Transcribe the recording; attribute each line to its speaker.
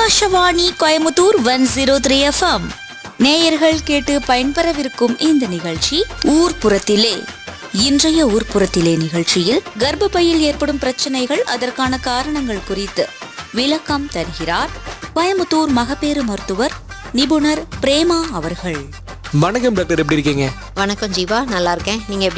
Speaker 1: Akashvani Coimbatore 103 FM. நேயர்கள் கேட்டு பயன்பெறவிருக்கும் இந்த நிகழ்ச்சி ஊர்ப்புறத்திலே. இன்றைய ஊர்ப்புறத்திலே நிகழ்ச்சியில் கர்ப்பப்பையில் ஏற்படும் பிரச்சனைகள், அதற்கான காரணங்கள் குறித்து விளக்கம் தருகிறார் கோயமுத்தூர் மகப்பேறு மருத்துவர் நிபுணர் பிரேமா அவர்கள்.
Speaker 2: வணக்கம் டாக்டர், எப்படி இருக்கீங்க?
Speaker 3: வணக்கம் ஜீவா, நல்லா இருக்கேன். நீங்க